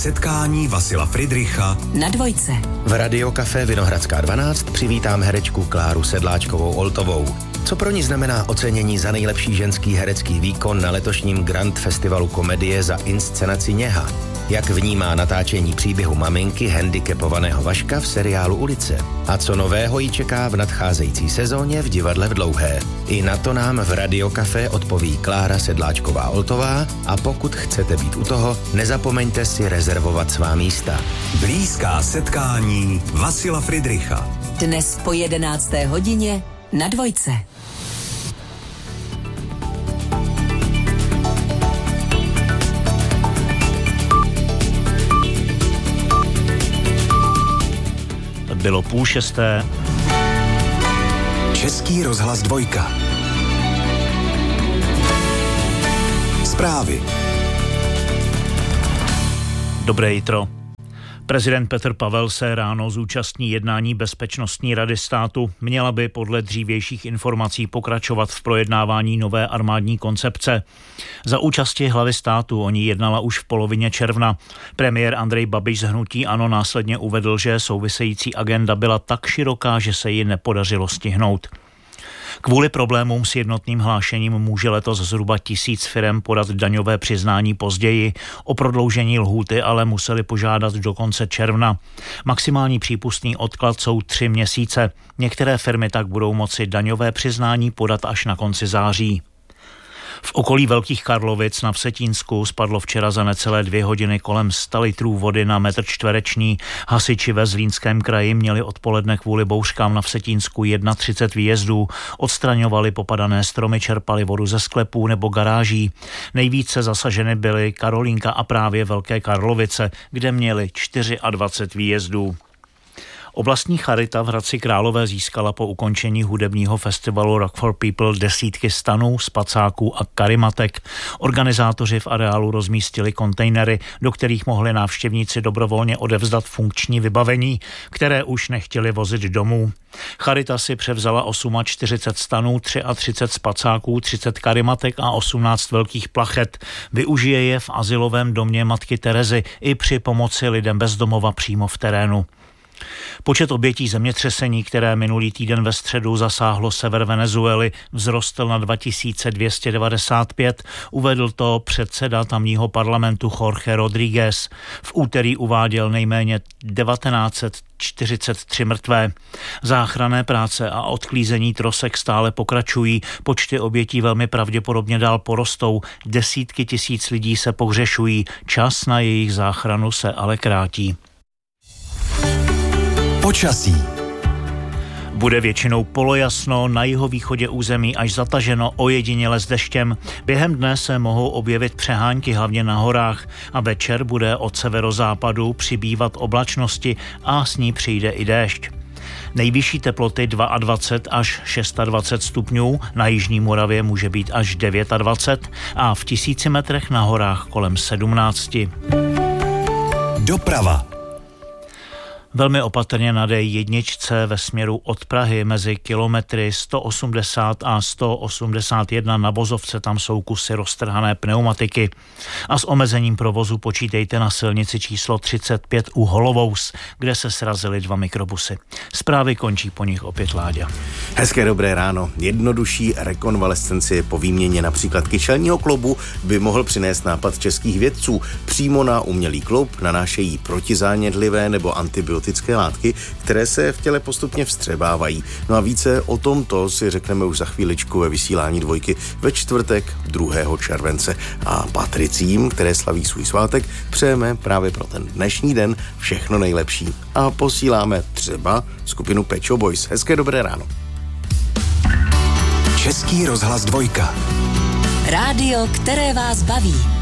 Setkání Vasila Fridricha na Dvojce. V Radiokafé Vinohradská 12 přivítám herečku Kláru Sedláčkovou Oltovou. Co pro ní znamená ocenění za nejlepší ženský herecký výkon na letošním Grand Festivalu komedie za inscenaci Něha? Jak vnímá natáčení příběhu maminky handicapovaného Vaška v seriálu Ulice? A co nového ji čeká v nadcházející sezóně v Divadle v Dlouhé? I na to nám v Radiokafé odpoví Klára Sedláčková Oltová a pokud chcete být u toho, nezapomeňte si rezervovat svá místa. Blízká setkání Vasila Fridricha. Dnes po 11. hodině na Dvojce. Bylo 5:30. Český rozhlas 2. Zprávy. Dobré jitro. Prezident Petr Pavel se ráno zúčastní jednání Bezpečnostní rady státu. Měla by podle dřívějších informací pokračovat v projednávání nové armádní koncepce. Za účasti hlavy státu o ní jednala už v polovině června. Premiér Andrej Babiš z hnutí ANO následně uvedl, že související agenda byla tak široká, že se ji nepodařilo stihnout. Kvůli problémům s jednotným hlášením může letos zhruba 1000 firem podat daňové přiznání později. O prodloužení lhůty ale museli požádat do konce června. Maximální přípustný odklad jsou 3 měsíce. Některé firmy tak budou moci daňové přiznání podat až na konci září. V okolí Velkých Karlovic na Vsetínsku spadlo včera za necelé 2 hodiny kolem 100 litrů vody na metr čtvereční. Hasiči ve Zlínském kraji měli odpoledne kvůli bouřkám na Vsetínsku 31 výjezdů. Odstraňovali popadané stromy, čerpali vodu ze sklepů nebo garáží. Nejvíce zasaženy byly Karolínka a právě Velké Karlovice, kde měli 24 výjezdů. Oblastní charita v Hradci Králové získala po ukončení hudebního festivalu Rock for People desítky stanů, spacáků a karimatek. Organizátoři v areálu rozmístili kontejnery, do kterých mohli návštěvníci dobrovolně odevzdat funkční vybavení, které už nechtěli vozit domů. Charita si převzala 48 stanů, 33 spacáků, 30 karimatek a 18 velkých plachet. Využije je v azylovém domě Matky Terezy i při pomoci lidem bez domova přímo v terénu. Počet obětí zemětřesení, které minulý týden ve středu zasáhlo sever Venezuely, vzrostl na 2295, uvedl to předseda tamního parlamentu Jorge Rodríguez. V úterý uváděl nejméně 1943 mrtvé. Záchranné práce a odklízení trosek stále pokračují, počty obětí velmi pravděpodobně dál porostou, desítky tisíc lidí se pohřešují, čas na jejich záchranu se ale krátí. Počasí. Bude většinou polojasno, na jihovýchodě území až zataženo, ojediněle s deštěm. Během dne se mohou objevit přehánky hlavně na horách a večer bude od severozápadu přibývat oblačnosti a s ní přijde i déšť. Nejvyšší teploty 22 až 26 stupňů, na jižní Moravě může být až 29 a v 1000 metrech na horách kolem 17. Doprava. Velmi opatrně na D1 ve směru od Prahy mezi kilometry 180 a 181 na vozovce, tam jsou kusy roztrhané pneumatiky. A s omezením provozu počítejte na silnici číslo 35 u Holovous, kde se srazily 2 mikrobusy. Zprávy končí po nich opět Láďa. Hezké dobré ráno. Jednodušší rekonvalescenci po výměně například kyčelního kloubu by mohl přinést nápad českých vědců. Přímo na umělý kloub nanášejí protizánětlivé nebo antibiotické látky, které se v těle postupně vstřebávají. No a více o tomto si řekneme už za chvíličku ve vysílání Dvojky ve čtvrtek 2. července. A Patricím, které slaví svůj svátek, přejeme právě pro ten dnešní den všechno nejlepší. A posíláme třeba skupinu Pet Shop Boys. Hezké dobré ráno. Český rozhlas 2. Rádio, které vás baví.